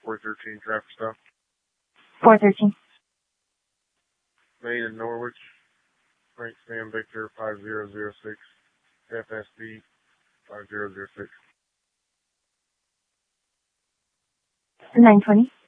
413 traffic stop. 413. Main in Norwich. Frank Sam Victor 5006. FSB 5006. 920.